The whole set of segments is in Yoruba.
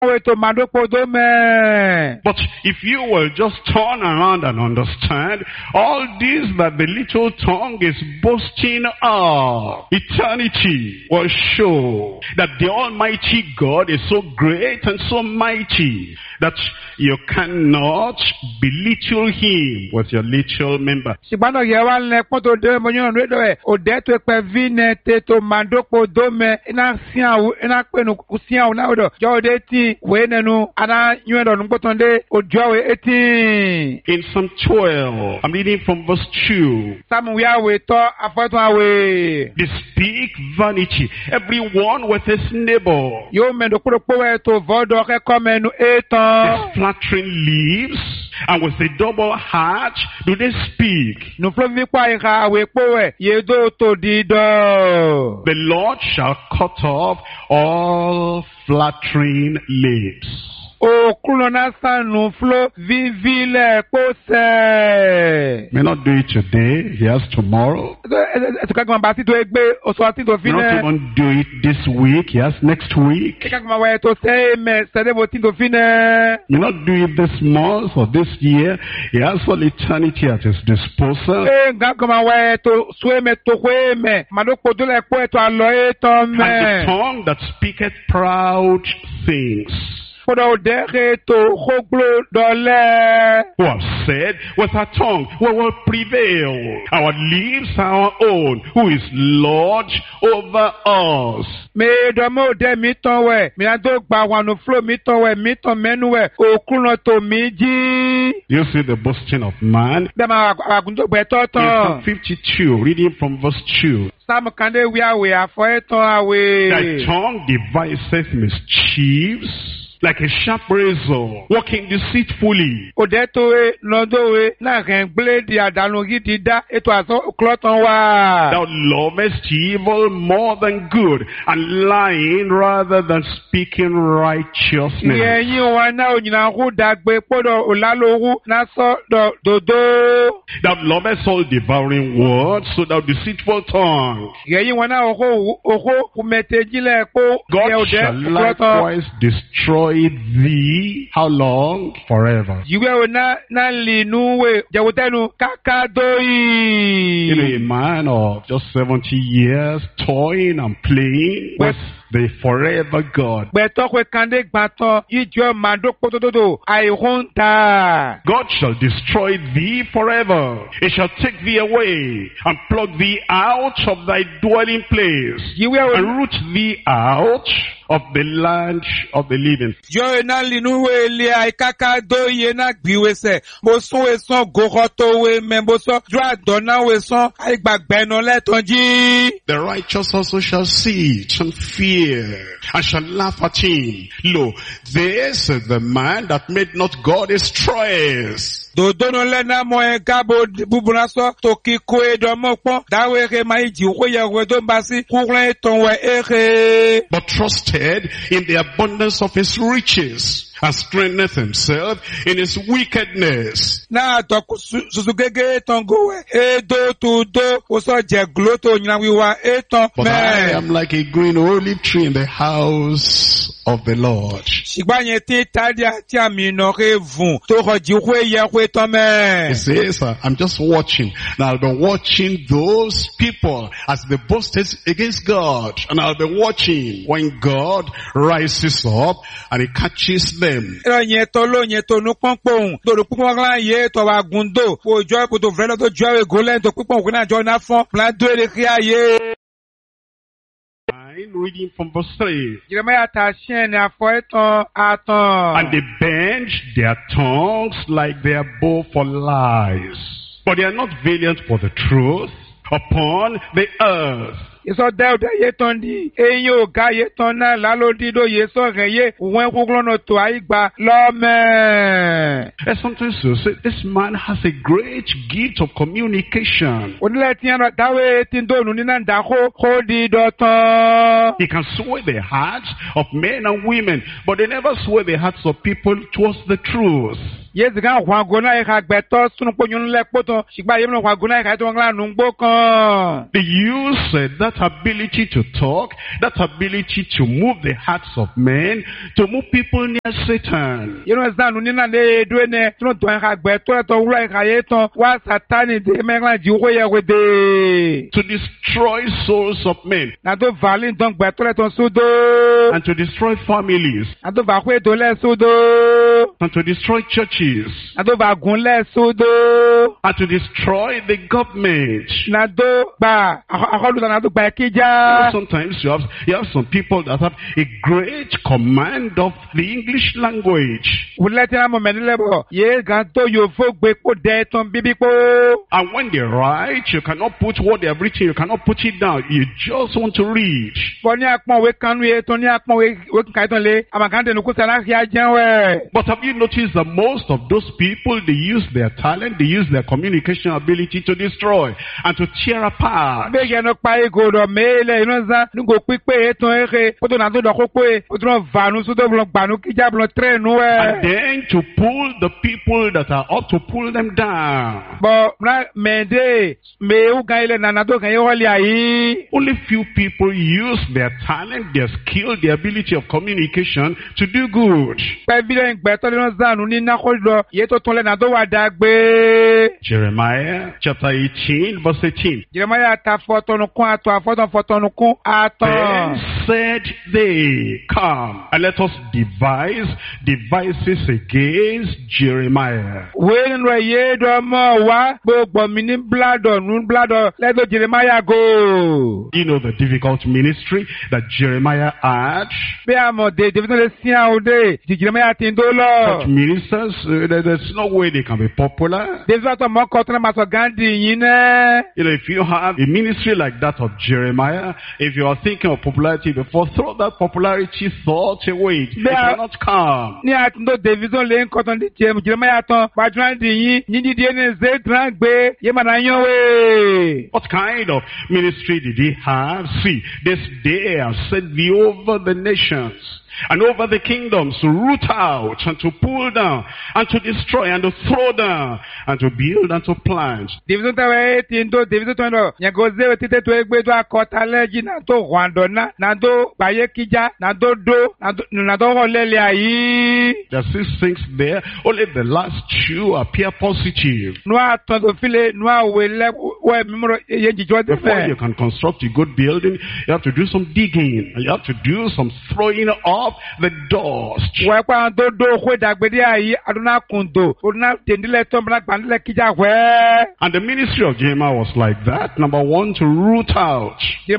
But if you will just turn around and understand, all this that the little tongue is boasting of, eternity will show that the Almighty God is so great and so mighty that you cannot belittle Him with your little member. In Psalm 12, I'm reading from verse 2. They speak vanity, everyone with his neighbor. With flattering lips and with a double heart do they speak. The Lord shall cut off all flattering lips. May not do it today, yes, tomorrow. May not even do it this week, yes, next week. May not do it this month or this year. He has all eternity at his disposal. And the tongue that speaketh proud things, who have said, with our tongue we will prevail. Our lips are our own. Who is Lord over us? You see the boasting of man. In Psalm 52, reading from verse 2. Thy tongue deviseth mischiefs, like a sharp razor, walking deceitfully. Thou lovest evil more than good, and lying rather than speaking righteousness. Thou lovest all devouring words, so thou deceitful tongue. God shall likewise destroy thee. How long? Forever. You know, a man of just 70 years toying and playing with the forever God. God shall destroy thee forever. It shall take thee away and pluck thee out of thy dwelling place and root thee out of the land of the living. The righteous also shall see it and fear, and shall laugh at him. Lo, this is the man that made not God his choice. But trusted in the abundance of his riches, and strengtheneth himself in his wickedness. But I am like a green olive tree in the house of the Lord. He says, I'm just watching. Now I'll be watching those people as they boasted against God. And I'll be watching when God rises up and he catches them. Mind reading from verse 3. And they bend their tongues like their bow for lies, but they are not valiant for the truth upon the earth. There's something to say. This man has a great gift of communication. He can sway the hearts of men and women, but they never sway the hearts of people towards the truth. Yes, the guy Wagona had better soon put you like Poto, she by even Wagona had one book. They use that ability to talk, that ability to move the hearts of men, to move people near Satan. You know, it's not Nina doing it, not to have better to write Hayeton, what Satan the Megla Juway with the To destroy souls of men. now do Valin don't better to Sudo And to destroy families. and do Bakwe to let Sudo And to destroy churches. and do Bagunle Sudo And to destroy the government. Nado Ba Nado Bakija. Sometimes you have some people that have a great command of the English language. We let him level. Ye Ganto you folk beko dead on Bibico. And when they write, you cannot put what they have written, you cannot put it down. You just want to read. Poniakmo we can we Toniakmo we Kaitole, Amakante Nukusana Janwe. But have you noticed that most of those people, they use their talent, they use their communication ability to destroy and to tear apart. Begano Pai go to Mele, you know that, no go quick pay to Eke, put on another Hope, put on Vanus, Banuki Jablo train, And then to pull the people that are up, to pull them down. but Mende, Meu Gaile Nanado Kayolia. Only few people use their talent, their skill, their ability of communication to do good. Evident better than Zanunina Holdo, Yeto Tolenado Dagbe. Jeremiah chapter 18 verse 18. Jeremiah Tafotonoko, Afotonoko, Then Aton. said they, come and let us devise devices against Jeremiah. When we ye do more wa, but meaning blood or noon blood or let the Jeremiah go. You know the difficult ministry that Jeremiah had. Beamo de David Siaude, Jeremiah Such Tindolo. ministers, there's no way they can be popular. There's not a more cotton Masogandi in You know, if you have a ministry like that of Jeremiah, if you are thinking of popularity before, throw that popularity thought away. It cannot come. ni atindo Davidson lane cotton the Jeremiah ton, Badran di Nini Dene Zedrangbe, Yemanayowe. What kind of ministry did he have? See, this day I have set thee over the nations and over the kingdoms to root out and to pull down and to destroy and to throw down and to build and to plant. Davidson tawe tindo Davidson tondo, Yagoze tite to egbe to akota leji na to Rwandona, na do baye kija, na do holele ayi. There are 6 things there. Only the last 2 appear positive. Noa tondo file, noa wele, we mimoro yenji jwa Before you defe. can construct a good building, you have to do some digging. And you have to do some throwing off the dust. We kwa do kwe dagbedi ayi, aduna kundo, aduna tendile tombra bandile kija we. And the ministry of Jeremiah was like that. Number 1, to root out.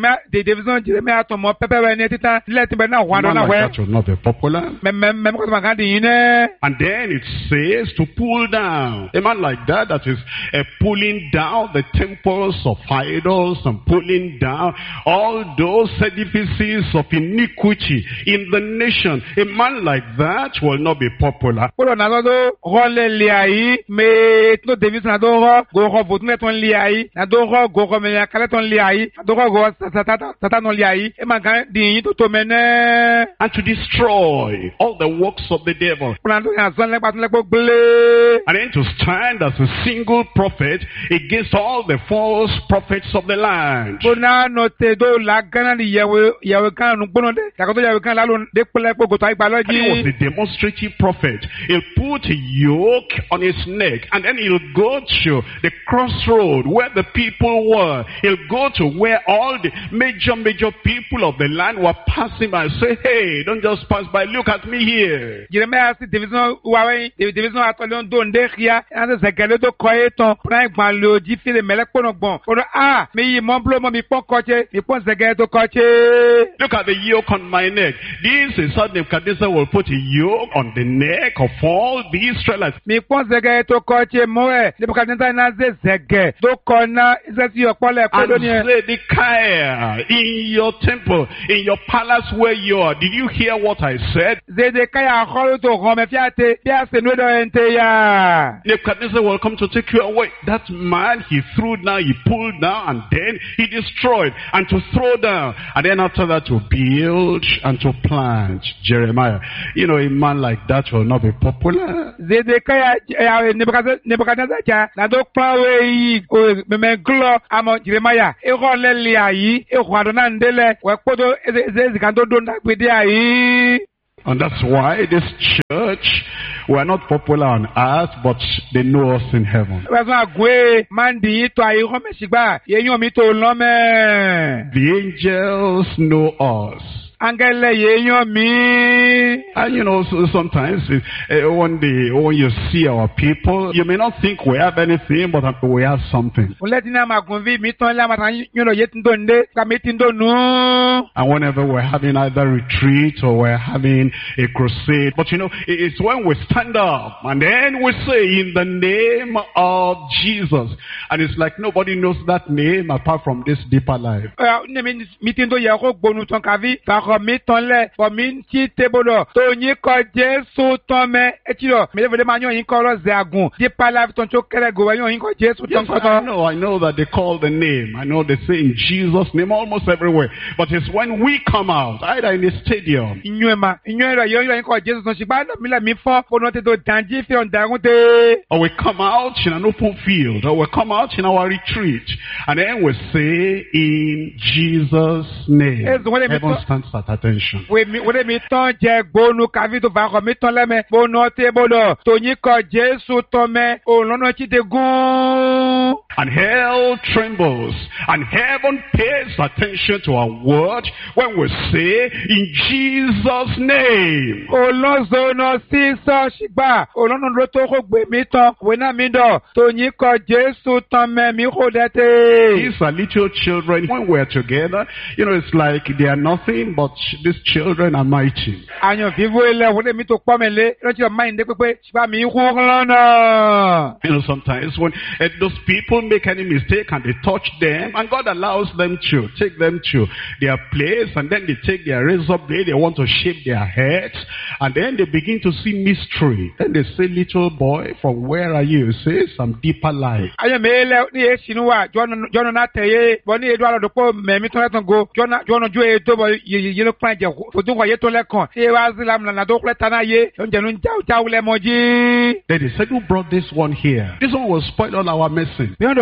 Jeremiah to mo pepe we ne tita, let me na Man Rwandona like we. that will not be popular. Mem kwa magandi ine. And then it says to pull down. A man like that is pulling down the temples of idols and pulling down all those edifices of iniquity in the nation. A man like that will not be popular. Polo na do role liai, me to David na do go votne ton liai, na do go me kala ton liai, do go tata non liai, e magan di to mene. And to destroy all the works of the devil. Polo na do ya zon le patun le gle. And then to stand as a single prophet against all the false prophets of the land. Pona no te do la gana di yawe kan nu pono de, takoto yawe kan la lo de pele po go to And he was igbaloji. a demonstrative prophet. He'll put a yoke on his neck and then he'll go to the crossroad where the people were. He'll go to where all the major people of the land were passing by and say, hey, don't just pass by, look at me here. Jeremiah si division wawe, division atolion do ndekia, ande zekele do koye ton, pran gban lo ji fi le melek pono gbon. Odo me yi mon blo mo mi pon koche, mi pon zekele do koche. Look at the yoke on my neck. This is how Nebuchadnezzar will put a yoke on the neck of all the Israelites. Mi pon zekele do koche moe, Nebuchadnezzar na ze zeke, do kona, izesi opole And kodo ni. Zedekiah, in your temple, in your palace where you are, did you hear what I said? Zedekaya kholo to gome fiate, fiase no do ente ya. Jeremiah. Nebuchadnezzar will come to take you away. That man, he threw down, he pulled down, and then he destroyed, and to throw down, and then after that to build and to plant. Jeremiah, you know, a man like that will not be popular. Zedekiah, Nebuchadnezzar, na do pawe yi, memenglo, amo Jeremiah. Eko lele ayi, eko adona ndele, wekodo ezekando donda gbede ayi. And that's why this church, we are not popular on earth, but they know us in heaven. The angels know us. And you know, so sometimes when you see our people, you may not think we have anything, but we have something. And whenever we're having either retreat or we're having a crusade, but you know, it's when we stand up and then we say in the name of Jesus, and it's like nobody knows that name apart from this deeper life. For me, I know that they call the name. I know they say in Jesus' name almost everywhere. But it's when we come out, either in the stadium, or we come out in an open field, or we come out in our retreat, and then we say in Jesus' name. Heaven stands at attention. And hell trembles, and heaven pays attention to our word when we say in Jesus' name. These are little children. When we're together, you know, it's like they are nothing, but these children are mighty. You know, sometimes when those people make any mistake and they touch them, and God allows them to take them to their place, and then they take their razor blade, they want to shave their heads, and then they begin to see mystery. Then they say, little boy, from where are you? Say some deeper life. Then they said, who brought this one here? This one will spoil all our medicine. Will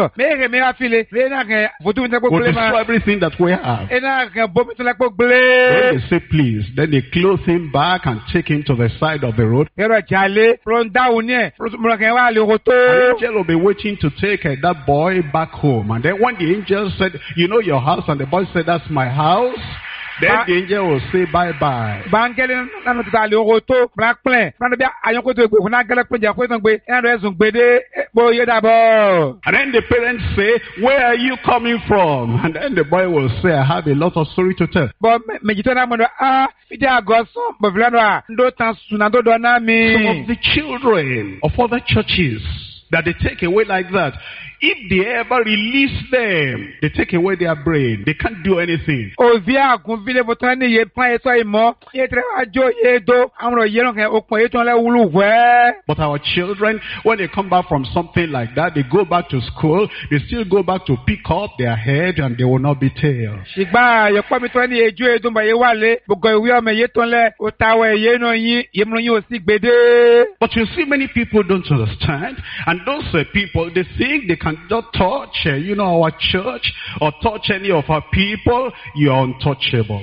destroy everything that we have. Then they say, please. Then they close him back and take him to the side of the road. And the angel will be waiting to take that boy back home. And then when the angel said, you know your house, and the boy said, that's my house, then the angel will say bye-bye. And then the parents say, where are you coming from? And then the boy will say, I have a lot of story to tell. Some of the children of other churches that they take away like that, if they ever release them, they take away their brain. They can't do anything. But our children, when they come back from something like that, they go back to school, they still go back to pick up their head, and they will not be tailed. But you see, many people don't understand, and those people, they think they cannot touch, you know, our church, or touch any of our people. You are untouchable.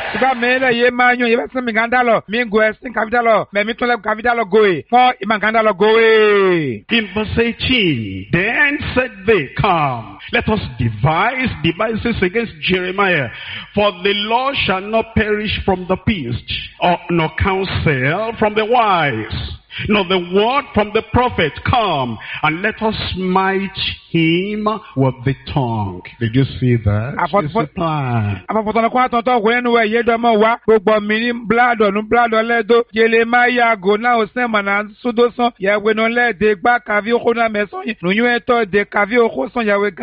In verse 18, then said they, come, let us devise devices against Jeremiah, for the law shall not perish from the beast, or nor counsel from the wise, nor the word from the prophet. Come, and let us smite him with the tongue. Did you see that? It's a plan.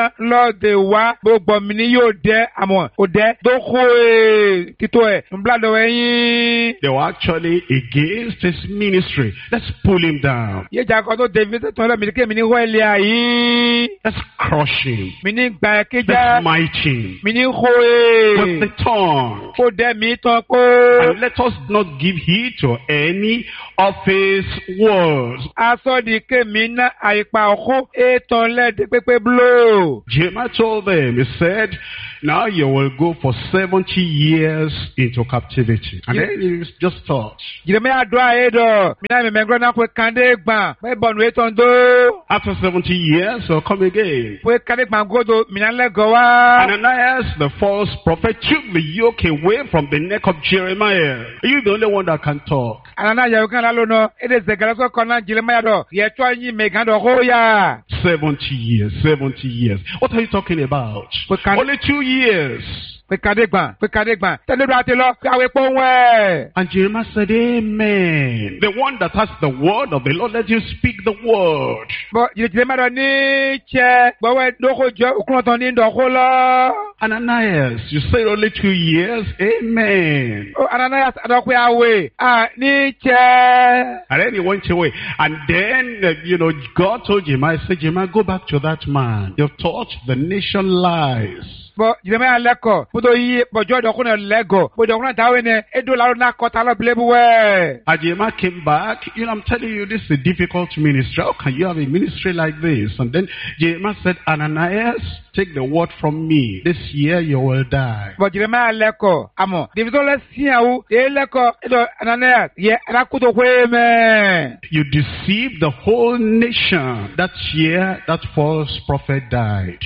na lo de wa gbogbo mi ni yo de amo o de do ko tito mblado yin. They were actually against his ministry. Let's pull him down. Ye jago to David to lo mi ke mi ni ho ile ayi. Let's crush him. Mi ni gba keja. Let's smite him Mi ni ho with the tongue. ko de mi ton ko. And let us not give heed to any of his words. Aso di ke mi na aipa oko e ton le de pepe blow. Jeremiah told them, he said, now you will go for 70 years into captivity. And then he just thought. Jeremiah do aedo. Mi na me mengro na ko kande gban. Be bonu e ton do. After 70 years, he'll come again. We kande gban godo mi na le go wa. Ananias, the false prophet, took the yoke away from the neck of Jeremiah. Are you the only one that can talk? Anana ya kan la lo no. E de zegala so kona Jeremiah do. Ye to yin me gan do ho ya. 70 years, 70 years. What are you talking about? Only 2 years. Pe kade gban. Tele do ate lo, kawe po we. And Jeremiah said, amen. The one that has the word of the Lord, let him speak the word. But Jeremiah ni che, bo we do ko jo, ukun ton ni do ko lo. Ananias, you said only 2 years? Amen. Oh, Ananias, do ko awe. Ni che. And then he went away. And then, God told Jeremiah, said, Jeremiah, go back to that man. You've taught the nation lies. But Jeremiah leko, puto yi, but Joy do kuna lego, but do kuna tawe ne, edo la na kota la blebu we. And Jeremiah came back. I'm telling you, this is a difficult ministry. How can you have a ministry like this? And then Jeremiah said, Ananias, take the word from me. This year you will die. But Jeremiah leko, amo, diviso le siyawu, leko, edo Ananias, ye, rakuto kwe me. You deceived the whole nation. That year, that false prophet died.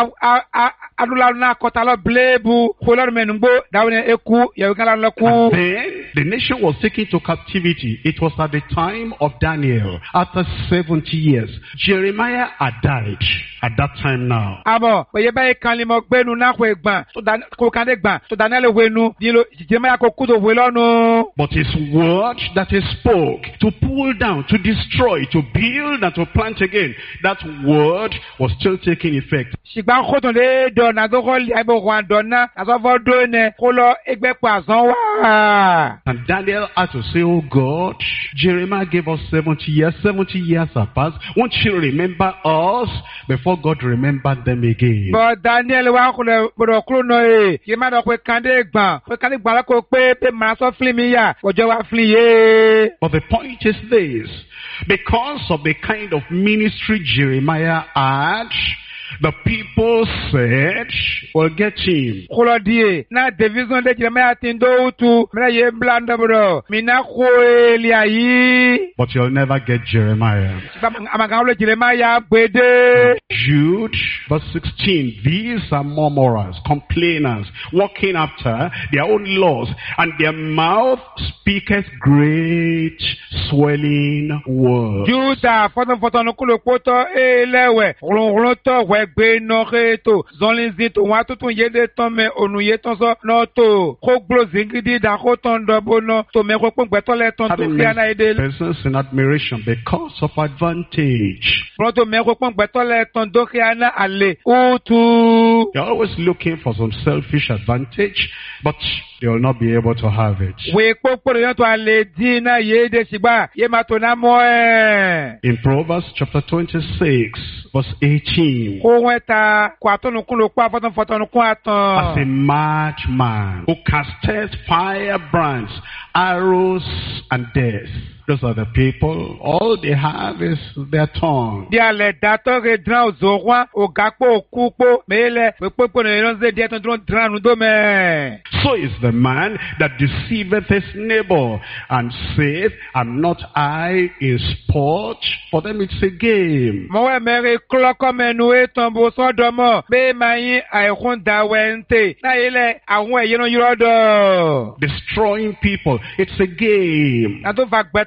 Adula na kota la blebu, kolor menungbo, dawne eku, ya ukala la ku. And then the nation was taken to captivity. It was at the time of Daniel. After 70 years, Jeremiah had died at that time now. Amo, ye ba kan limo gbenu na ko egban, to dan ko kan egban, to Daniel wenu, dilo Jeremiah ko kudo we lonu. But his word that he spoke to pull down, to destroy, to build and to plant again, that word was still taking effect. Shigba khoton le do na go li abo wan do na, aso fo do ne, ko lo egbe pa zon wa. And Daniel had to say, oh God, Jeremiah gave us 70 years. 70 years have passed. Won't you remember us before God remembered them again? But Daniel wa ko le bodo kuro no e. Jeremiah do pe kande gban la ko pe ma so flin mi ya, ojo wa flin ye. But the point is this, because of the kind of ministry Jeremiah had, the people said, we'll get him. Na division de Jeremiah tindo utu, mena ye blanda bro, mina kweli ayi. But you'll never get Jeremiah. Amagawle Jeremiah bede. Jude, verse 16, these are murmurers, complainers, walking after their own laws, and their mouth speaketh great swelling words. Jude, foton kulo poto elewe, to wegbe no reto, zonlinzito watutu yede tome onu yetonso no to, koglo zingidi da kotondo bono, to me kokongbe tole ton to kiana ede. Persons in admiration because of advantage. Pronto me kokongbe tole ton do kiana ale utu. They're always looking for some selfish advantage, but they will not be able to have it. We kokoro yon to ale dina yede shiba, ye matona mo e. In Proverbs chapter 26, verse 18. As a madman who casteth firebrands, arrows, and death. Those are the people. All they have is their tongue. So is the man that deceiveth his neighbor and saith, am not I in sport? For them it's a game. Destroying people, it's a game.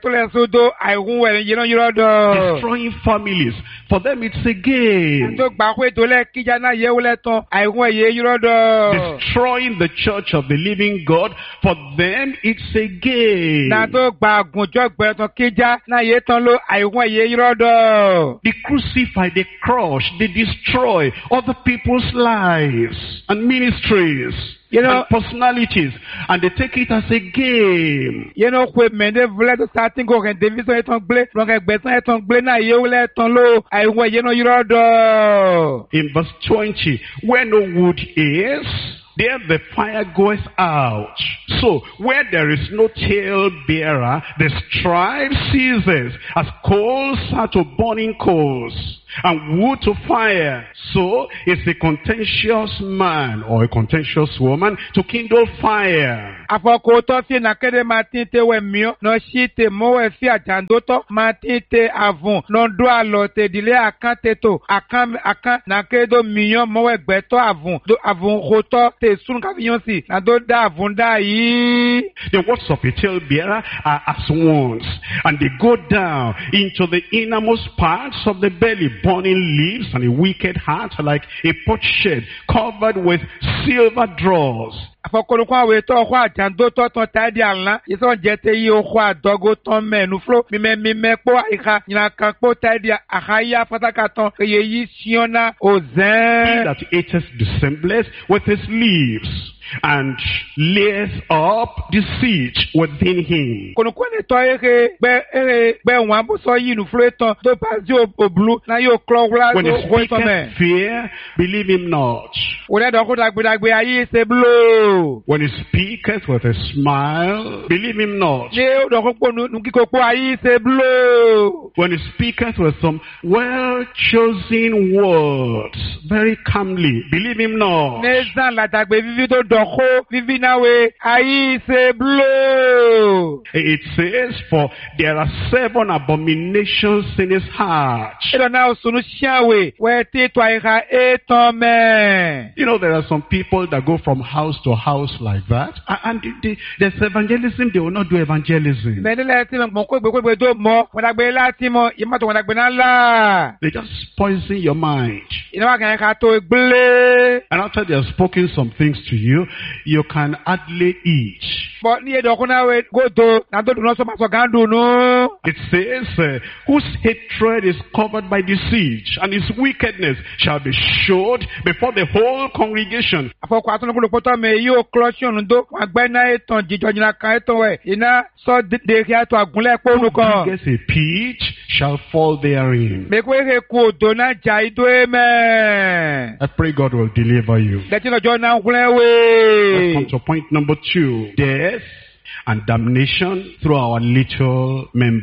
le sodo aihun we yino yirodo. Destroying families. For them it's a game. To gba ko to le kija na ye wo le ton aihun ye yirodo. Destroying the church of the living God. For them it's a game. Na to gba gunjo gbe ton kija na ye ton lo aihun ye yirodo. They crucify, they crush, they destroy other people's lives and ministries. You know, and personalities, and they take it as a game. You know, we mende vle to starting go ken division eton gle, donc egbesan eton gle na ye wle eton lo, aiwo ye no yirodo. In verse 20, where no wood is, there the fire goes out. So, where there is no tale bearer, the strife ceases, as coals are to burning coals, and wood to fire. So, is a contentious man or a contentious woman to kindle fire. Afoko to fi na kede matin te we mio, no shi te mo we fi ajando to, matin te avun, no do alo te dile akan te to, akan na kedo mio mo we gbe to avun, do avun koto te sun ka viyon si, na do da avun da yi. The words of a talebearer are as wounds, and they go down into the innermost parts of the belly, burning leaves and a wicked heart like a potsherd covered with silver drawers. Afokolo kwa we to kwa jando to ton tadi anla ison jete yi o kwa dogo ton menu flo mi me po ika nyina kan po tadi akaya fataka ton ye yi siona ozen that eateth dissemblance with his leaves and layeth up deceit within him. Kono kone to be wan bo so yi nu flo ton to pass yo oblu na yo klowla when he go to me. speaketh fear, believe him not. Ore do ko dagbe ayi se blow. When he speaketh with a smile, believe him not. When he speaketh with some well-chosen words, very calmly, believe him not. It says, for there are 7 abominations in his heart. You know, there are some people that go from house to house like that, and there's evangelism, they will not do evangelism. They just poison your mind. And after they have spoken some things to you, you can hardly eat. It says, whose hatred is covered by deceit, and his wickedness shall be showed before the whole congregation. Who diggeth a pit shall fall therein. I pray God will deliver you. Let's come to point number 2. Death and damnation through our little member.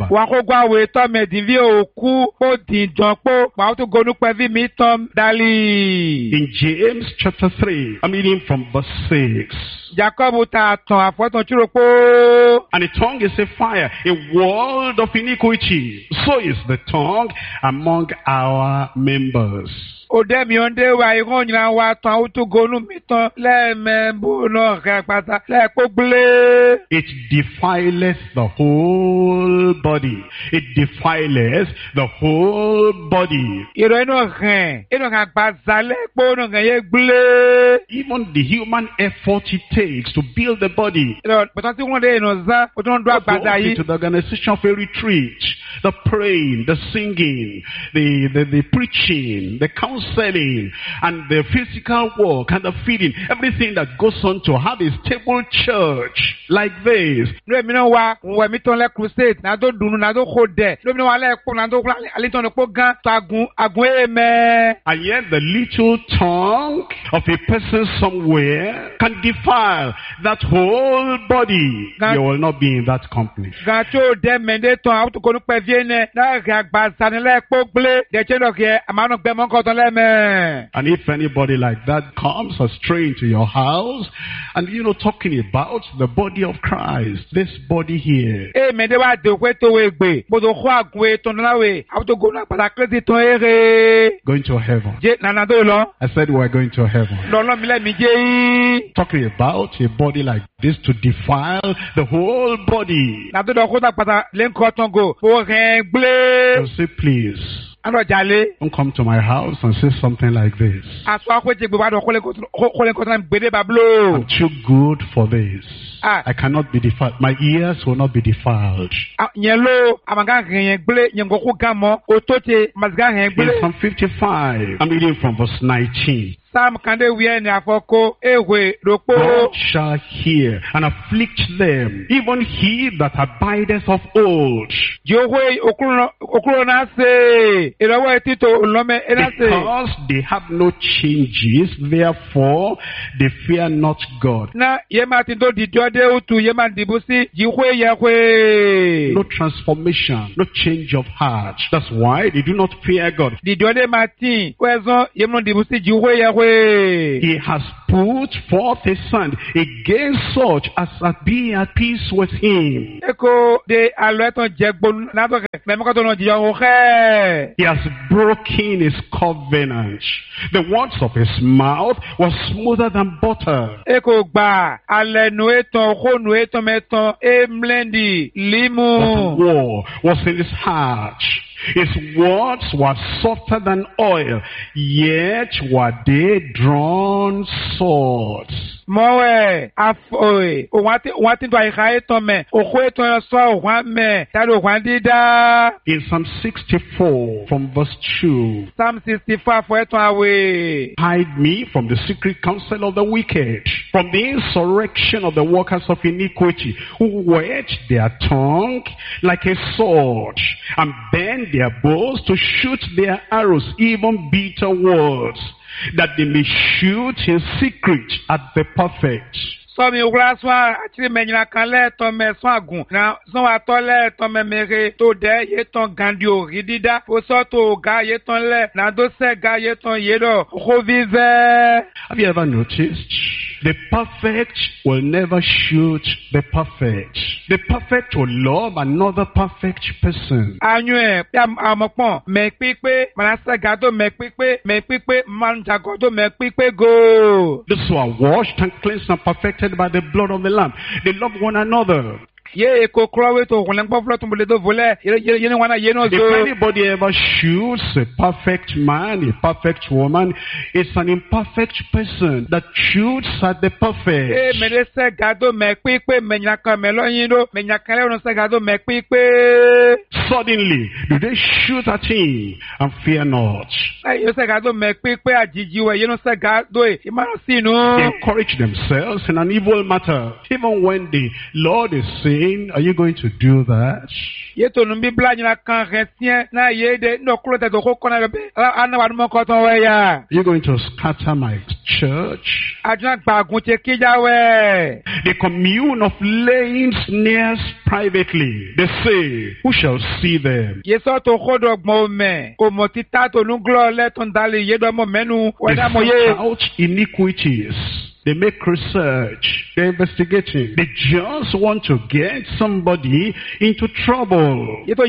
In James chapter 3, I'm reading from verse 6. And the tongue is a fire, a world of iniquity. So is the tongue among our members. It defileth the whole body. It defileth the whole body. Even the human effort it takes to build the body. Go into the organization of a retreat, the praying, the singing, the preaching, the counseling, and the physical work and the feeding, everything that goes on to have a stable church like this. And yet the little tongue of a person somewhere can defile that whole body. You will not be in that company. yene na gba sanile pogle de cheno ke amano gbe mon ko ton leme. And if anybody like that comes astray into your house, and talking about the body of Christ, this body here, Me de wa de kwe to we gbe, bo do kwa gwe ton na we, abuto go na pala kredi ton ere. going to heaven. Je nana do lo. I said we're going to heaven. Lo lo mi le mi je. Talking about a body like this to defile the whole body. Na do do ko ta pata len ko ton go, bo ren gble. So say, please, Ano jale. don't come to my house and say something like this. Aso akwe je gbe wa do ko len ko tan gbede bablo. I'm too good for this. Ah. I cannot be defiled. My ears will not be defiled. Nyen lo amanga ren gble nyen go ko gamo o to te mazga ren In gble. Psalm 55, I'm reading from verse 19. Sam kande wiye ni afoko ewe ropo. God shall hear and afflict them, even he that abideth of old. Jehovah okuro na se irawo etito olome ena se. Because they have no changes, therefore they fear not God. Na yema tindo di jode utu yema dibusi jihwe yahwe. No transformation, no change of heart. That's why they do not fear God. Di jode matin kwezon yema dibusi jihwe yahwe. He has put forth his hand against such as be at peace with him. Eko de aloeton jegbon na to ke memo ko to no jiyo he. He has broken his covenant. The words of his mouth was smoother than butter. Eko gba alenu eton khonu eton meton emlendi But limu. war was in his heart. His words were softer than oil, yet were they drawn swords. Mowe afoe o wati to ai eton me o ko eton so o wan me tado o wan dida. In Psalm 64 from verse 2, Psalm 64 for eton awe. hide me from the secret counsel of the wicked, from the insurrection of the workers of iniquity, who whet their tongue like a sword, and bend their bows to shoot their arrows, even bitter words, that they may shoot in secret at the perfect. So mi wura so atiri menyina kan le ton me so agun na so wa to le ton me mere to de ye ton gandio ridida o so to ga ye ton le na do se ga ye ton ye do ko vive. Have you ever noticed? The perfect will never shoot the perfect. The perfect will love another perfect person. Anyu e amopon me pipe manase ga do me pipe man jago do me pipe go. Those who are washed and cleansed and perfected by the blood of the Lamb, they love one another. Ye ko krowe to hulen povlo to mule do vole ye wana ye no If zo. anybody ever shoots a perfect man, a perfect woman, it's an imperfect person that shoots at the perfect. Me de se ga do me pipe me nyaka me lo yin do me nyaka le no se ga do me pipe. Suddenly, do they shoot at him and fear not? You say God don't make people ajiji we. You know say God do it. You must see They no. encourage themselves in an evil matter. Even when the Lord is saying, are you going to do that? Ye to numbi bla nyina kan retien na ye de no klo te do ko kona be. Ana wa mo ko ton we ya. Are you going to scatter my church? Ajuna gba gun te kija we. They commune of laying snares privately. They say, who shall see them? Ye so to ko do gbon me. O mo ti ta to nu glo le ton dale ye do mo menu. They We da mo ye. out iniquities. They make research. They're investigating. They just want to get somebody into trouble. Ye to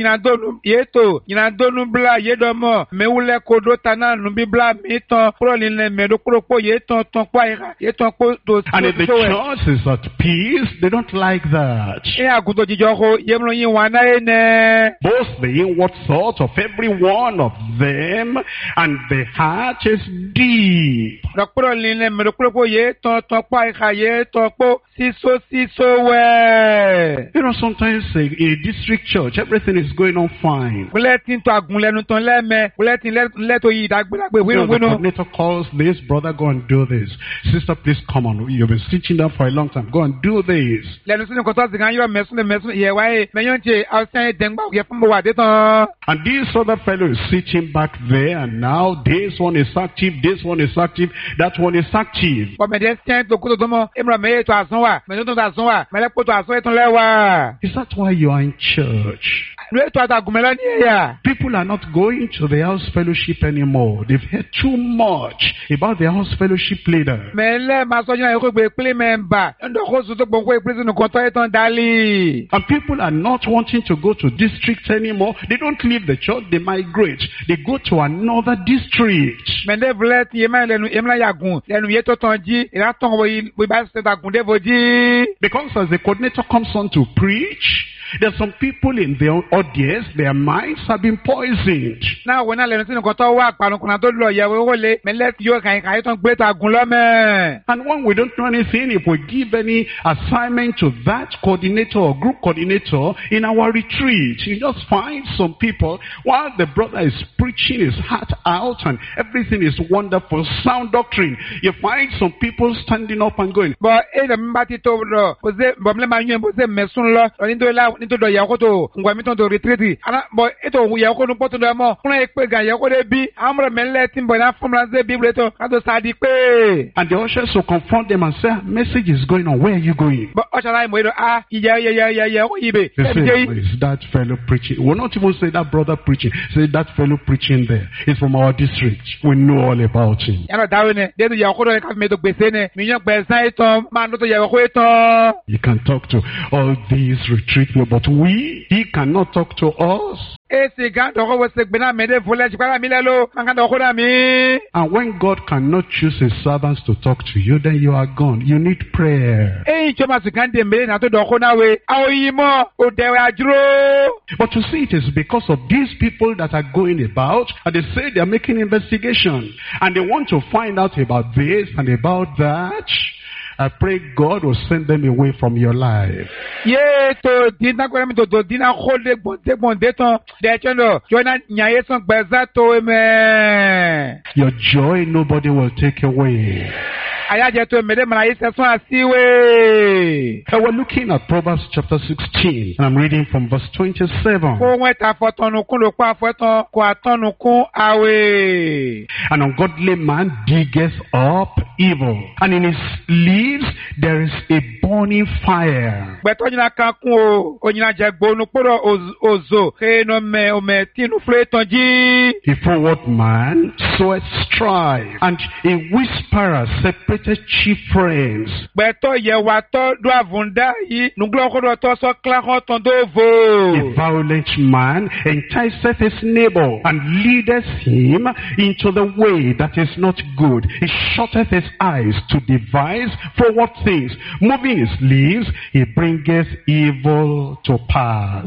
nyina do nu bla ye do mo. Me wule ko do tana numbi bla mi ton pro ni le me do pro po ye ton po ira. Ye ton po do. And if the church is at peace, they don't like that. E agudo jijo ko ye mlo yin wana ene. Both the inward thought of every one of them and the heart is deep. Dokporo lile me dokporo ye ton po ira ye ton po siso we. You know, sometimes in a district church, everything is going on fine. Bulletin to agun lenu ton le me. Bulletin le to yi dagbe The winu. coordinator calls this, brother, go and do this. Sister, please come on. You've been teaching them for a long time. Go and do this. Lenu sinu ko to zigan yo mesun ye wa e me yon che outside dengba ye fun bo wa de ton. And this other fellow is sitting back there, and now this one is active, this one is active, that one is active. Bo me de stand to ko to mo emra me to asan wa. Me to asan wa. Me le po to asan e ton le wa. Is that why you are in church? lwe to atagumela ni ya. People are not going to the house fellowship anymore. They've heard too much about the house fellowship leader. Mele masonya yoko be play member. Ndo ko so to gbonko e prison ko to etan dali. And people are not wanting to go to district anymore. They don't leave the church, they migrate. They go to another district. Mende vlet yema lenu emla yagun. Lenu yeto tonji, ila ton we ba se tagunde voji. Because as the coordinator comes on to preach, there are some people in the audience, their minds have been poisoned. Now when I learn to go to work, I don't know lo ya we wole, me let you kan ton gbe tagun lo me. And when we don't know anything, if we give any assignment to that coordinator or group coordinator in our retreat, you just find some people, while the brother is preaching his heart out and everything is wonderful, sound doctrine, you find some people standing up and going, but the mbati to lo, boze bomle ma yen boze mesun lo, nindo la nindo do ya ko to ngwa mi ton do retreat. Ana but eto ya ko no poto do mo, kuna e pe ga ya ko de bi, amro menle tin bo na formula ze bible to, ka do sadi pe. And the ushers will confront them and say, message is going on, where are you going? But usher like mo do ya ko ibe. They say, is that fellow preaching? We'll not even say that brother preaching. Say that fellow preaching there. It's from our district. We know all about him. Ya no dawe ne, de do ya ko do ka me do gbese ne, mi yan gbe san eton, ma no to ya ko eton. You can talk to all these retreat people, but he cannot talk to us. And when God cannot choose his servants to talk to you, then you are gone. You need prayer. But you see, it is because of these people that are going about, and they say they are making investigation, and they want to find out about this and about that. I pray God will send them away from your life. Your joy nobody will take away. And we're looking at Proverbs chapter 16, and I'm reading from verse 27. An ungodly man diggeth up evil, and in his leaves there is a burning fire. A forward man soweth strife, and a whisperer separated chief friends. A violent man enticeth his neighbor, and leadeth him into the way that is not good. He shutteth his eyes to devise forward things. Moving his leaves, he bringeth evil to pass.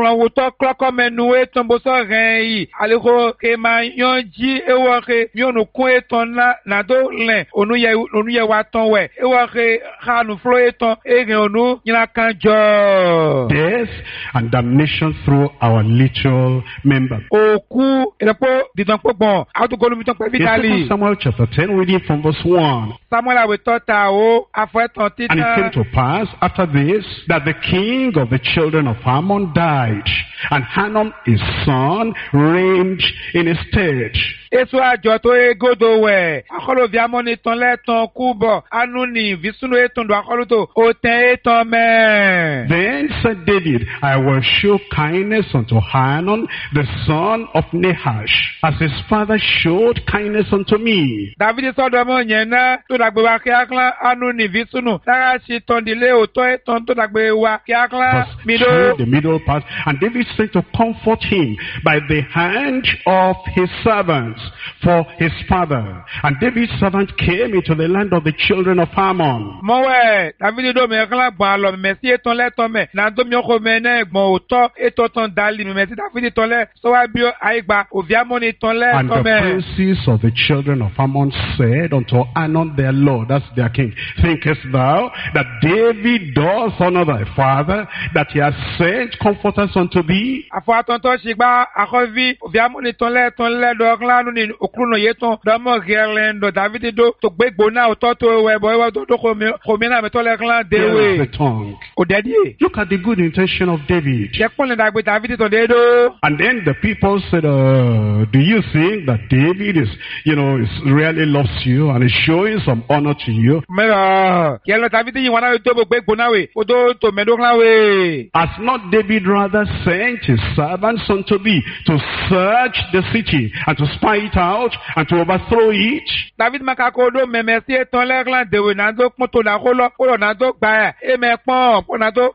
Death and damnation through our little member. Samuel chapter 10, reading from verse 1. And it came to pass after this that the king of the children of Ammon died, and Hanun his son reigned in his stead. Then said David, I will show kindness unto Hanun the son of Nahash, as his father showed kindness unto me. The middle part. And David sent to comfort him by the hand of his servants for his father. And David's servant came into the land of the children of Ammon. And the princes of the children of Ammon said unto Hanun their lord, that's their king, thinkest thou that David does honor thy father, that he has sent comforters unto thee? ni okruno yeton domo gerlendo David do to gbegbo na ototo webo to komina me to le clan dewe the tongue. odedie Look at the good intention of David. Yekun da gbe David to dedo. And then the people said, do you think that David is really loves you and is showing some honor to you? Mera yelo David yin wana to gbegbo na we odo to medo clan we. Has not David rather sent his servants unto thee to search the city and to spy it out and to overthrow it? David makako do memesi eton le clan dewe na do pon to la ko lo na do gba e me pon na do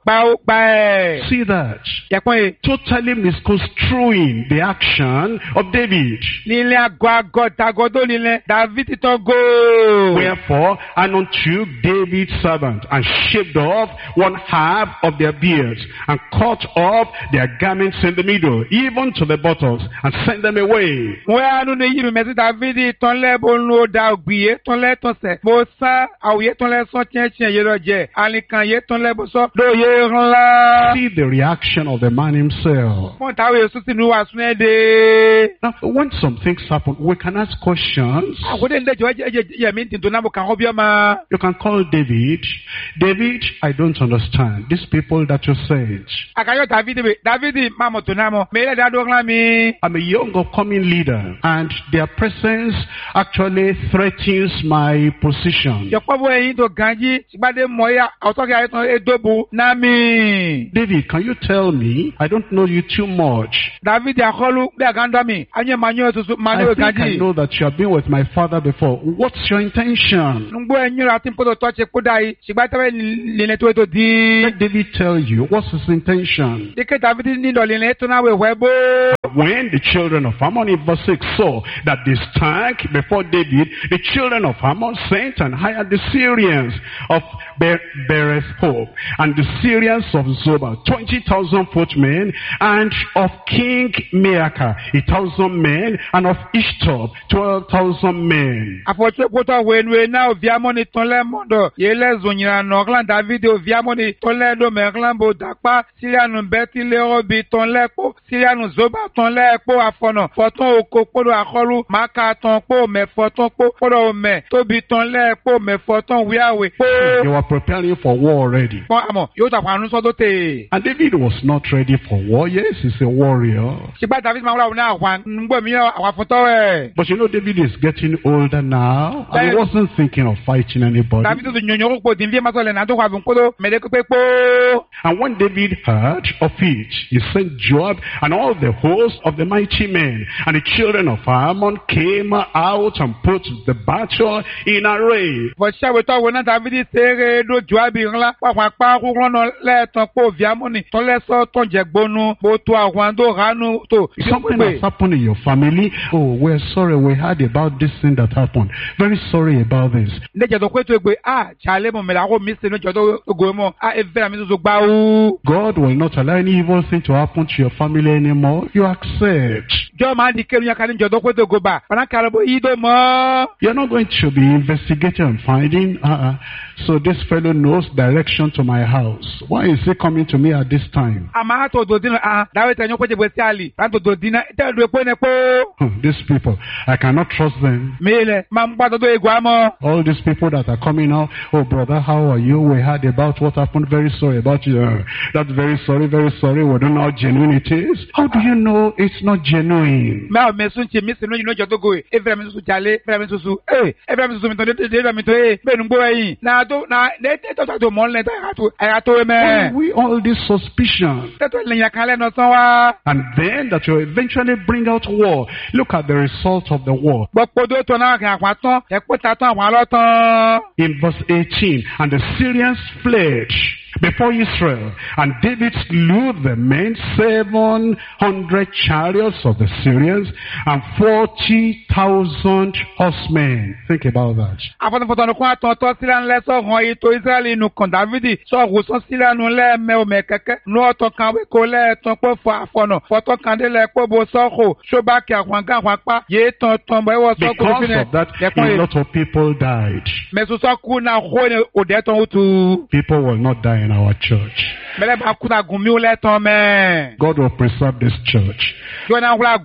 gba. See that? Yekun Totally misconstruing the action of David. Nile agwa tagodo nile David to go. Wherefore, and unto David's servant, and shaved off one half of their beards, and cut off their garments in the middle, even to the buttocks, and sent them away. Where no ne yiru mesi David ton le bonu da ogbiye ton le ton se mo sa awye ton le son tien ye lo je alikan ye ton le bo so do ye nla. See the reaction of the man himself. Won tawe so sinu wa sun de. Now, when some things happen, we can ask questions. Agode nde jo ye mi tin to na mo kan obi ma. You can call David. David, I don't understand. These people that you sent. Akayo David mamo to na mo. Me le da do clan mi. I'm a young upcoming leader, and their presence actually threatens my position. Yo po bo yin to ganji sibade moya autoke ayo ton edobu na mi. David, can you tell me? I don't know you too much. David akolu be aganda mi. Anye manyo to manyo I think I ganji. know that you have been with my father before. What's your intention? Ngbo enyu atin poto to che podai sibate le to di. Let David tell you what's his intention. Dike David ni do le to na we webo. When the children of Ammon in verse 6 saw that they stank before David, the children of Ammon sent and hired the Syrians of Bereth-Hope and the Syrians of Zobah, 20,000 footmen, and of King Maacah, 1,000 men, and of Ishtob, 12,000 men. Apoche poto we na oviamoni ton le mondo yele zonyira no clan David oviamoni ton le do me clan bo dapa Syrianu beti le obi ton le po Syrianu Zoba ton le po afono foton oko podo akolu maka ton po me foton po podo me tobi ton le po me foton wiawe po. They were preparing for war already. Po amo yo ta panu so do te. And David was not ready for war. Yes, he's a warrior. Siba David ma wala na wan ngbo mi awa foto we. But David is getting older now, and he wasn't thinking of fighting anybody. David to nyonyo ko din vie ma so le na do kwa bunkodo me de pe po. And when David heard of it, he sent Joab and all the host of the mighty men, and the children of Ammon came out and put the battle in array. But shawe to wona David sere do Joab nla pa pa ku no le ton po viamoni ton le so ton jegbonu bo to àwọn do ranu to. Something has happened in your family. Oh, we're sorry, we heard about this thing that happened. Very sorry about this. Chale mo me la ko mi se no jodo go mo e vera mi so gba o. God will not allow any evil thing to happen to your family anymore. You accept. Jo ma di ke nyaka ni jodo ko to go ba. Bana kala bo ido mo. You're not going to be investigating and finding so this fellow knows direction to my house. Why is he coming to me at this time? Ama to do din dawe te nyoko je bo si ali. Ran to do din te do po ne po. These people, I cannot trust them. Mele ma mpa do egwa mo. All these people that are coming now, oh brother, how are you? We heard about what happened. Very sorry about you. That's very sorry, very sorry. We don't know how genuine it is. How do you know it's not genuine? Ma me sun che mi se no you know jodo go. E vera mi so chale, vera mi so su. E vera mi so mi to de mi to be nu gbo yin. Na do na de to mo le ta to me. We all this suspicion. And then that you eventually bring out war. Look at the result of the war. In verse 18, and the Syrians fled before Israel, and David slew the men, 700 chariots of the Syrians, and 40,000 horsemen. Think about that. Because of that, a lot of people died. People will not die in our church. Mele ba kuta gumi ule tome. God will preserve this church. Jona wula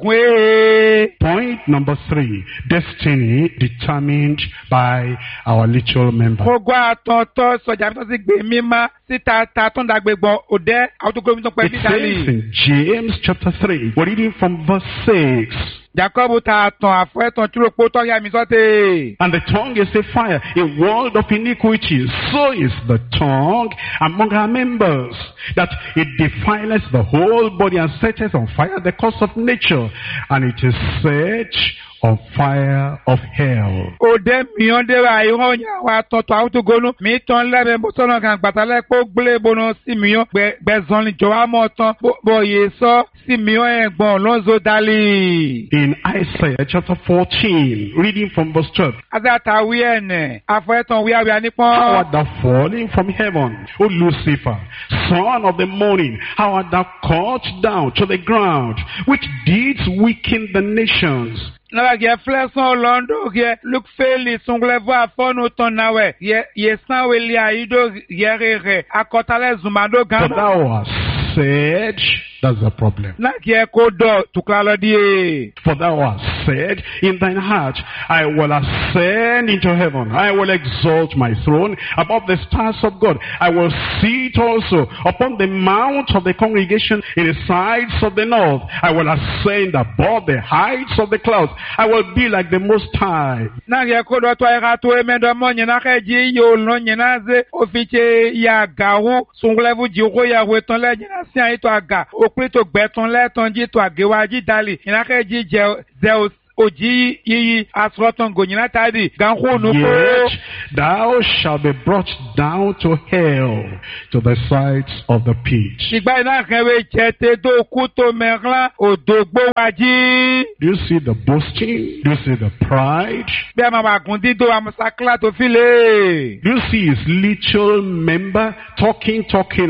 gwe. Point number 3, destiny determined by our little member. Kogwa tonto so jamito si gbe mima si ta ton dagbe gbon ode autogomi ton pe It bitali. says in James chapter 3, we're reading from verse 6. Jacob ta ton afwe ton turo po ton ya mi sote. And the tongue is a fire, a world of iniquity. So is the tongue among our members, that it defileth the whole body and setteth on fire the course of nature, and it is set on fire of hell. Ode miyon de wa iron ya wa tonto autogonu mi ton lebe bo ton kan patale po gble bono si miyon gbezon li jowa mo ton bo ye so si miyon egbon lonzo dali. In Isaiah chapter 14, reading from verse 12. Azata wiene afwe ton wi How nipon. art thou falling from heaven, O Lucifer, son of the morning? How art thou cut down to the ground, which didst weaken the nations? Nawa ge fleson londo ge look feli sunglevo afonu ton nawe ye sanwe li aido yerere akotale zumado For gamba. thou hast said, that's the problem. Na ge kodo tuklalo die. For thou hast said in thine heart, I will ascend into heaven. I will exalt my throne above the stars of God. I will sit also upon the mount of the congregation in the sides of the north. I will ascend above the heights of the clouds. I will be like the Most High. Na ge kodo to era to emendo mo nyina ka ji yo lo nyina ze ofiche ya gawu sunglevo ji ro ya weton le nyina si an to aga okrito gbeton le ton ji to agewaji dali nyina ka ji je oji yi asroton go nyina tadi ganho no Yet thou shalt be brought down to hell, to the sides of the pit. igba ina kan we jete do ku to merla odogbo waji Do you see the boasting? Do you see the pride? be ma ba gun dido amusakla to file. Do you see his little member talking,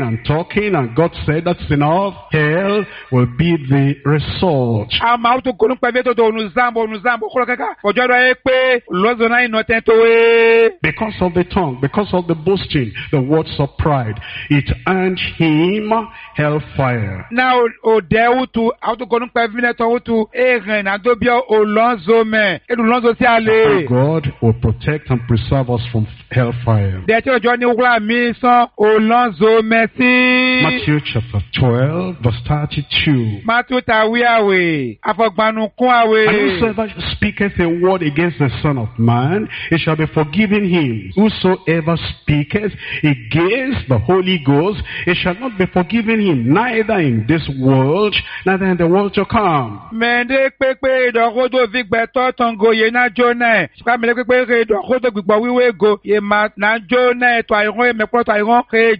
and God said that's enough? Hell will be the result. Ama auto gonu pe beto do onuzambo kolo kaka ojo do e pe lozo na ino ten to we. Because of the tongue, because of the boasting, the words of pride, it earned him hellfire. Na o de utu auto gonu pe vine to utu eren na do bio o lonzo me edu lonzo si ale. God will protect and preserve us from hellfire. De ti ojo ni wura mi san o lonzo me si. Matthew chapter 12, verse 32. Matthew ta wi awe afogbanu kun awe. And whosoever speaketh a word against the Son of Man, it shall be forgiven him. Whosoever speaketh against the Holy Ghost, it shall not be forgiven him, neither in this world, neither in the world to come. Mende pepe do rodo vigbe to tongo ye na jona. Sika mele pepe re do rodo gbigbo wiwe go ye ma na jona to iron me pro to iron re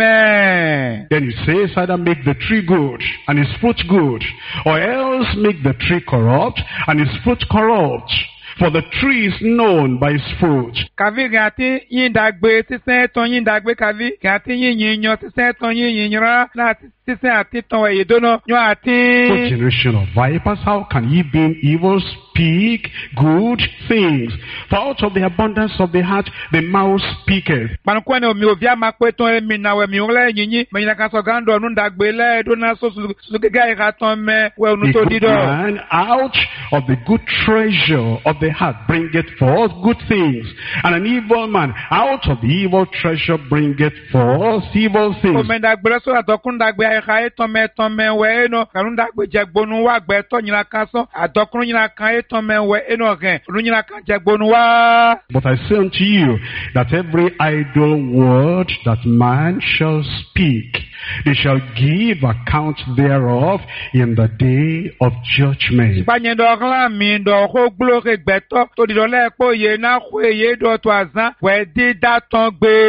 jamen. Then it says, either make the tree good and its fruit good, or else make the tree corrupt and its fruit corrupt. For the tree is known by its fruit. Kavi gati yin dagbe tisen ton yin dagbe kavi gati yin yinyo tisen ton yin yinyra na tisen ati ton we dono nyo O ati. generation of vipers, how can ye being evil speak good things? For out of the abundance of the heart the mouth speaketh. Pankwane mi ovia makwe ton mi na we mi ole yinyi me yin kan so gando nu dagbe le do na so su gega ira ton me we nu A to good dido. man out of the good treasure of the heart bringeth forth good things, and an evil man out of the evil treasure bringeth forth evil things. Omenda gbere so adokun dagbe ira eton me we no kanun dagbe jegbonu wa gbe to nyina kan so adokun nyina kan eton me we eno ren ru nyina kan jegbonu wa. But I say unto you that every idle word that man shall speak, they shall give account thereof in the day of judgment. Panye do ran mi do ho glore gbeto to di do le po ye na khwe ye do to azan we di daton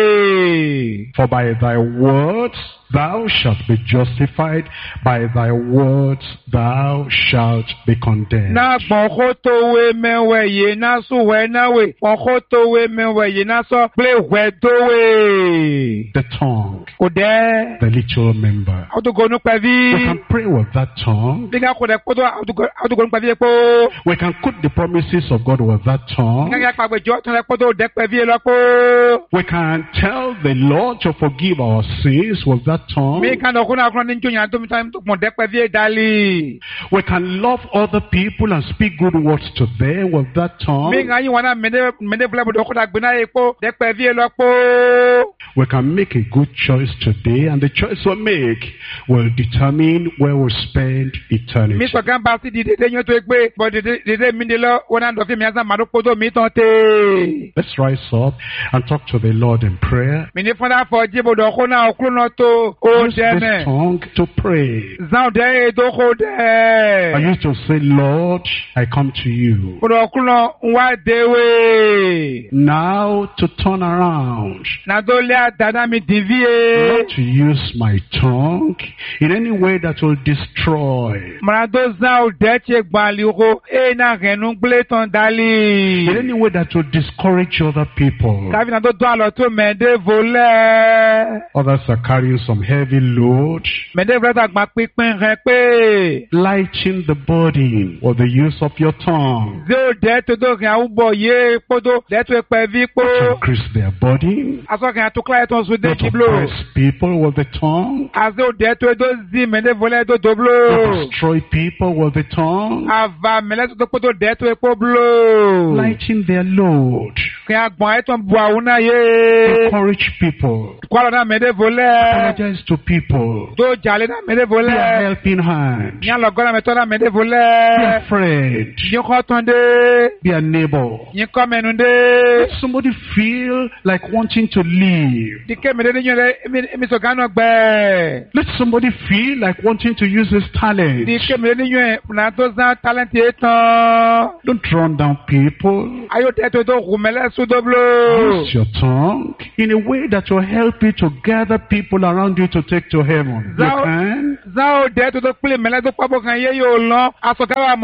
gbe. For by thy words thou shalt be justified, by thy words thou shalt be condemned. Na gbon ho to we men we ye na so we na we gbon ho to we men we ye na so ple we do we. The tongue, Ko de the little member. Auto go no We pavi. can pray with that tongue. Binga ko de poto auto go no pavi po. We can quote the promises of God with that tongue. Binga pa gbe jo ton le poto de pavi lo po. We can tell the Lord to forgive our sins with that tongue. Mi kan ko na ko ni njo yan to mi time to mo de pavi dali. We can love other people and speak good words to them with that tongue. Mi nga yin wana mede bla bo ko da gbe na e po de pavi lo po. We can make a good choice today, and the choice we make will determine where we spend eternity. Mi so kan ba si di de yan to e pe but de mi de lo wona ndo fi mi asa ma do poto mi ton te. Let's rise up and talk to the Lord in prayer. Mi ni fona fo jibo do ko na okru no to o Use de this ne. tongue to pray. Zan de do ko de. I used to say, Lord, I come to you. Ko do okru no wa dewe. Now to turn around, Na do le dada mi not divie. to use my tongue in any way that will destroy, Mra do zan o de che gbali ro e na renu gble ton dali. in any way that will discourage other people. Kavi na do alo to mede vole. Others are carrying some heavy load. Mede vole ta gba pipin re pe. Lighten the burden with the use of your tongue. Ze o de to do ran u bo ye podo de to pe vi po. To increase their burden. Aso kan to kla ton su de Not to kiblo. oppress people with the tongue. Aze o de to do zi mede vole do To doblo. destroy people with the tongue. Ava mele to podo de to e po blo. Lighten their load. Kan agbon e ton bu awuna ye. Encourage people. Kwalo na mede vole. Apologize to people. Do jale na mede Be a vole. helping hand. Nyan lo gona me to na mede Be a vole. friend. Yin ko ton de. Be a neighbor. Yin ko menu de. Let somebody feel like wanting to leave. Dike mede de yin mi so gano gbe. Let somebody feel like wanting to use his talent. Dike mede de yin na to zan talent e tan. Don't run down people. Ayo de to do rumele su doblo. Use your tongue in a way that will help you to gather people around you to take to heaven. You Thou- can Zao de to do pele mele do pabo kan ye yo lo. Aso ka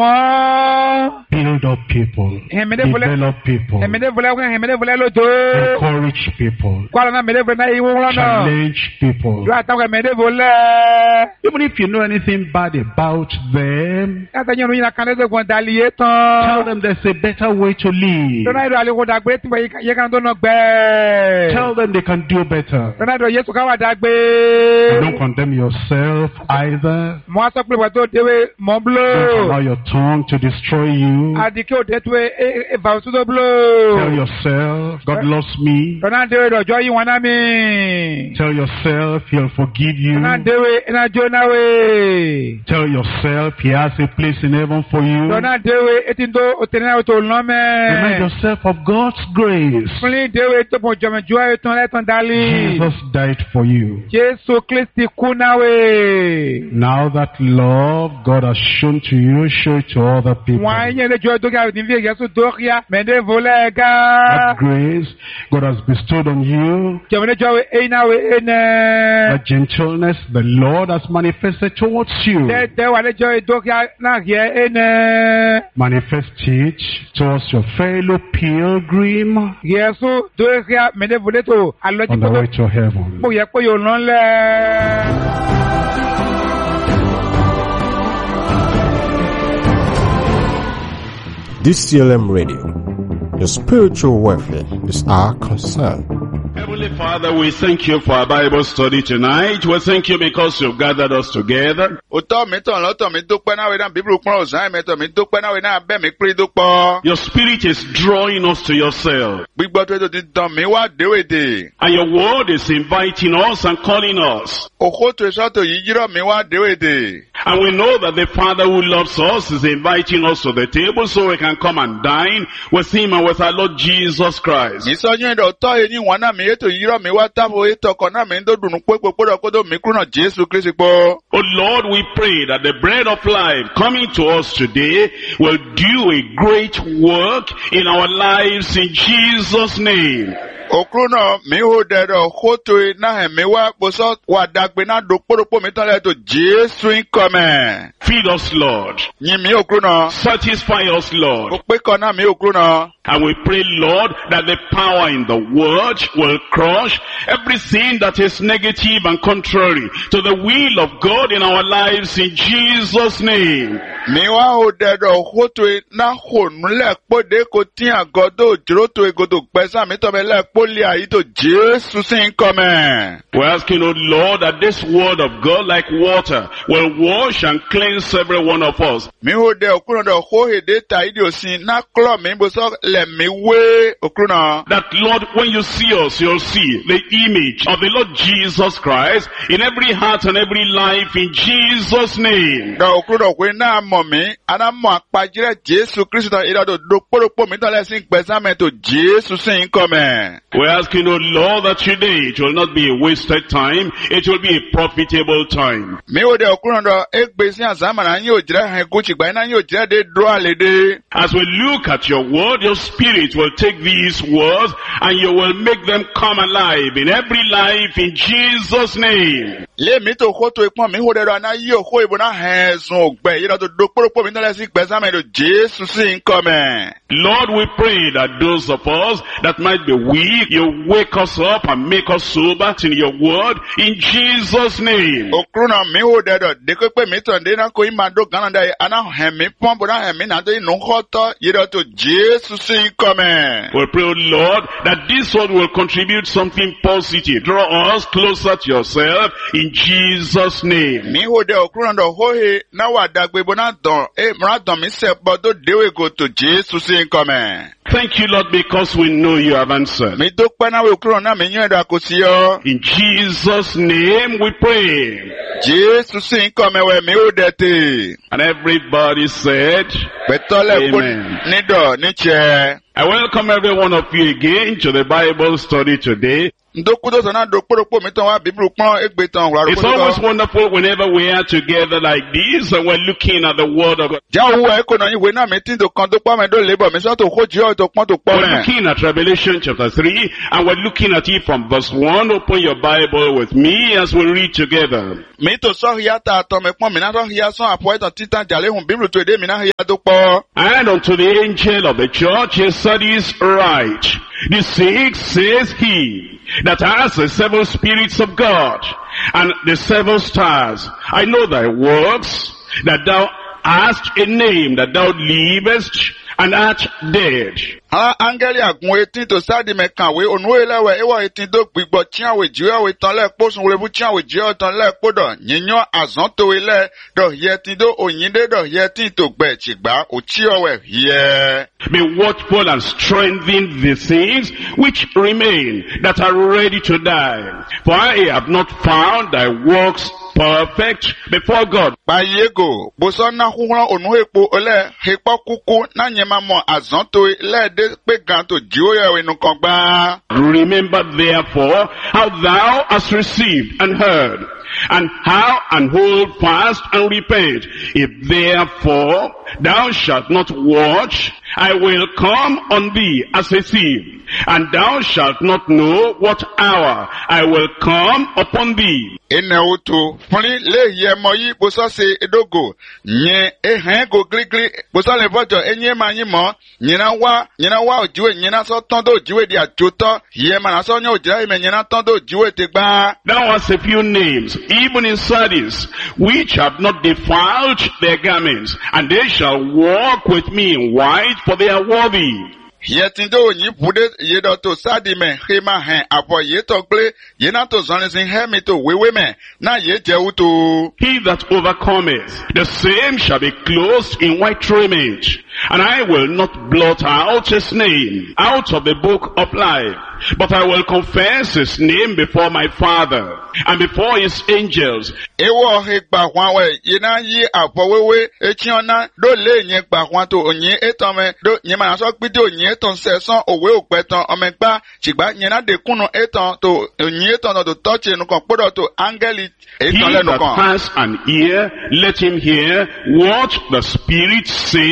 mo. build up people, Hemede vole. develop people, Hemede vole lo do. encourage people, Kwalo na mede vole na yi won lo na. challenge people. Yo ata ko mede vole. Even if you know anything bad about them, Ata yin yin kan de gon dali e tell tan. them there's a better way to live. Dona ido ale ko dagbe ti ye kan do no gbe. Tell them they can do better. Dona ido Yesu ka wa And dagbe. don't condemn yourself either. Mo aso pe to dewe mo Don't allow blo. your tongue to destroy you. Adike o de to e ba su do Tell blo. yourself, God loves me. Dona dewe do jo yi wan na mi. Tell yourself, He'll forgive you. Dona dewe na jo na we. Tell yourself, He has a place in heaven for you. Dona dewe etindo o tenena to lo Remind me. yourself of God's grace. Fuli dewe to mo jo me jo e ton le ton dali. Jesus died for you. Jesu Kristi ku na we. Now that love God has shown to you, show it to other people. Wan yin le jo do ga ni vi Yesu do ya mede vole That ga. grace God has bestowed on you, Jemene jo e na we ene. that gentleness the Lord has manifested towards you. De wa le jo do ya na ye ene. Manifest it towards your fellow pilgrim Yesu do ya mede vole to aloji on the way ko to heaven. mo ye pe yo lon le. DCLM Radio. Your spiritual welfare is our concern. Heavenly Father, we thank you for our Bible study tonight. We thank you because you've gathered us together. Òtọ́ mi tàn lọ́tọ̀ mi dúpẹ́ náà wí náà bíbélì pọ́n ọ̀sán ẹ̀mẹ́tọ̀ mi dúpẹ́ náà wí náà bẹ́ẹ̀ mi pírí dúpọ́. Your Spirit is drawing us to yourself. Gbígbọ́ tó ti tàn mí wá déwèdè. And your word is inviting us and calling us. Òkótó ìṣọ́tò yìí yírọ̀ mi wá déwèdè. And we know that the Father who loves us is inviting us to the table so we can come and dine with Him and with our Lord Jesus Christ. Mi sọ yín ẹ̀dọ̀ tọ́ eyín wọn náà mi ètò yírọ̀ mi wá tábò ètò ọkọ̀ náà mi ń dòdùnú pé gbogbo kódò mi kúrò Jésù Kristi pọ̀. Oh Lord, we pray that the bread of life coming to us today will do a great work in our lives in Jesus' name. Okruno mi ho dedo hoto na hemiwa boso wadagbe na dokporopo mi tan le to Jesu income. Feed us, Lord. Yin mi okruno. Satisfy us, Lord. O pe kan na mi okruno. And we pray, Lord, that the power in the word will crush everything that is negative and contrary to the will of God in our lives in Jesus' name. Mi wa ho dedo hoto na honu le pode ko tin agodo jiro to egodo gbesa mi to be le poli ayi to Jesu sin come. We're asking, oh Lord, that this word of God like water will wash and cleanse every one of us. Mi ho de okruno do ho he de ta idi osin na klo mi bo so le mi we okruno. That, Lord, when you see us, you'll see the image of the Lord Jesus Christ in every heart and every life in Jesus' name. Do okruno we na mo mi ana mo apajire Jesu Kristo ida do dokporopo mi tan le sin gbesa me to Jesu sin come. We're asking, oh Lord, that today it will not be a wasted time, it will be a profitable time. Mi o de okruno do egbesi azama na yin o jire han guchi gba na yin o jire de dro alede. As we look at your word, your spirit will take these words and you will make them come alive in every life in Jesus' name. Le mi to hoto ipon mi ho de do na yi o ho ibo na hezun ogbe ida do dokporopo mi tan le sin gbesa me to Jesu sin come. Lord, we pray that those of us that might be weak, you wake us up and make us sober in your word in Jesus' name. Okruno mi ho de do de ko pe mi tan de na ko ima do ganan da ana hemi pon bo na hemi na do inu hoto ida to Jesu sin come. We pray, oh Lord, that this word will contribute something positive. Draw us closer to yourself in Jesus' name. Mi ho de okruno do ho he na wa dagbe bo na don mra don mi se bo do dewe go to Jesu sin come. Thank you, Lord, because we know you have answered. Mi do pe na we okruno na mi yan da ko si yo. In Jesus' name we pray. Jesu sin come we mi ho de te. And everybody said, Betole ko Amen. ni do ni che. I welcome every one of you again to the Bible study today. Ndokudo sana dokporopo mi tan wa Bible pon egbe tan wa It's always wonderful whenever we are together like this and we're looking at the Word of God. Ja wo e ko na yin we na mi tin do kan do pa me do lebo mi so to ho ji o to pon to po We're me. looking at Revelation chapter 3 and we're looking at it from verse 1. Open your Bible with me as we read together. Mi to so hiya ta to me pon mi na so hiya so apo etan titan jale hun Bible to de mi na hiya do po. And unto the angel of the church in Sardis write, the sixth says he that has the seven spirits of God and the seven stars. I know thy works, that thou hast a name, that thou livest and art dead. Ha angeli agun etin to sadi me kanwe onu elewe ewo etin do gbigbo chiawe jiwe we tan le posun we bu chiawe jiwe tan le podo yinyan azan to ile do yetin do oyinde do yetin to gbe chigba o chiowe here. Be watchful and strengthen the things which remain that are ready to die. For I have not found thy works perfect before God. Bayego boso na huhran onu epo ole hepo kuku na nyema mo azan to ile de pe gan to jiwe we nu kan gba. Remember therefore how thou hast received and heard, and how and hold fast and repent. If therefore thou shalt not watch, I will come on thee as a thief, and thou shalt not know what hour I will come upon thee. Ene oto funi le ye mo yi boso se edogo nye ehen go gligli boso le bojo enye ma yin mo nyina wa ojiwe nyina so ton do ojiwe di ajoto ye ma na so nya ojira ime nyina ton do ojiwe te gba. Thou hast a few names, even in Sardis, which have not defiled their garments, and they shall walk with me in white, for they are worthy. Yetindo nyi bude yedo to sadi me hema hen abo ye to gle ye na to zon sin he mi to wewe me na ye je uto. He that overcometh, the same shall be clothed in white raiment, and I will not blot out his name out of the book of life, but I will confess his name before my Father and before his angels. Ewo he gba hwan we ye na yi abo wewe echiona do le yen gba hwan to onye etan me do yen ma so gbide onye etan sesan owe opetan omegba chigba yen na de kunu etan to onye etan to touch enu kan podo to angeli He etan lenu that kan. has an ear, let him hear what the Spirit says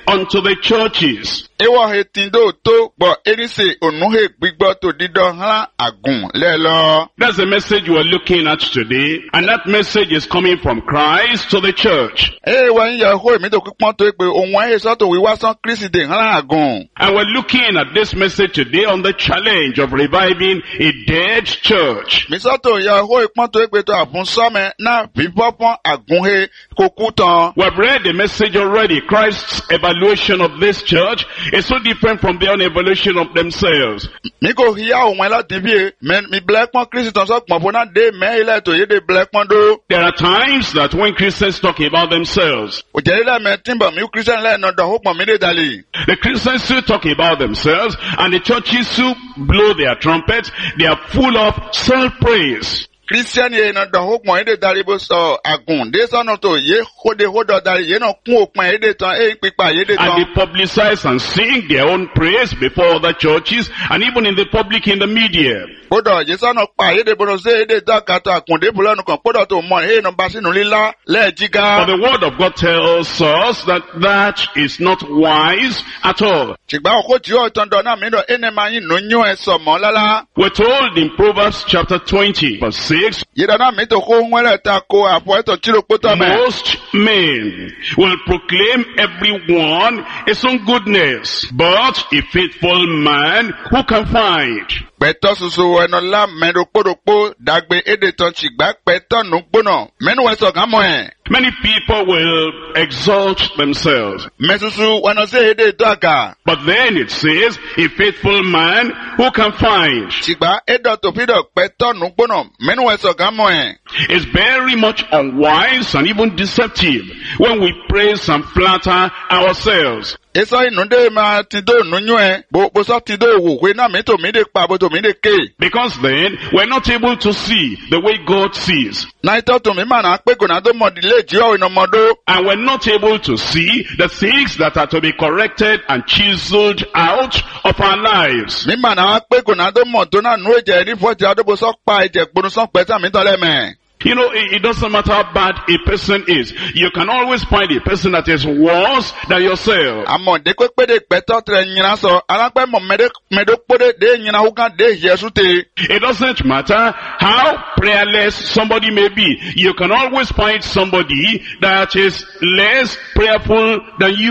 unto the churches. Ewo he tindo to bo enise onuhe gbigbo to dido hla agun lelo. That's the message you are looking at today. And that message is coming from Christ to the church. Wa nya ho mi to pipon to pe ohun e so to wi wa san Kristi de hla agun. And we're looking at this message today on the challenge of reviving a dead church. Mi so to ya ho ipon to pe to afun so me na bibopon agun he kokutan. We've read the message already. Christ's evaluation of this church is so different from their own evaluation of themselves. Mi ko hiya ohun la tibie mi blackpon Kristi ton so pon bona de me ile to ye de blackpon do. There are times that when Christians talk about themselves, O je ile me timba mi Christian le no do ho pon mi de dali. the Christians still talk about themselves, and the churches who blow their trumpets, they are full of self-praise. Christian ye na do ho pon e de dali bo so agun de so no to ye ho de ho do dali ye no kun opon e de tan e pipa ye de And they tan. publicize and sing their own praise before other churches, and even in the public, in the media. Bodo je so no pa ye de bono se e de da ka to akun de bulo no kan bodo to mo e no ba sinu lila le But jiga. the word of God tells us that that is not wise at all. Chigba ko ti o tan do na mi do ene ma yin no nyu e so mo lala. We're told in Proverbs chapter 20, verse 6, Ye da na mi to ko nwele ta ko apo e to tiro poto me. most men will proclaim everyone his own goodness, but a faithful man who can find? Peto susu eno la mendo podokpo dagbe e de tan chigba peto no gbona. Menu e so kan mo e. Many people will exalt themselves. Mesusu wano se e de daga. But then it says, a faithful man who can find. Chigba e do to pido peto no gbona. Menu e so kan mo e. It's very much unwise and even deceptive when we praise and flatter ourselves. Eso inu de ma tido no nyu e. Bo so tido wo we na mi to mi de pa bo to mi de ke. Because then we're not able to see the way God sees. Na ito to mi ma na pe ko na do mo dile ji o ino modo. And we're not able to see the things that are to be corrected and chiseled out of our lives. Mi ma na pe ko na do mo to na nu eje ri fo ti ado bo so pa eje gbonu so pe ta mi to le me. You know, it doesn't matter how bad a person is. You can always find a person that is worse than yourself. Amo de ko pe de peto tre nyina so ala pe mo medo pode de nyina hu kan de Yesu te. It doesn't matter how prayerless somebody may be. You can always find somebody that is less prayerful than you.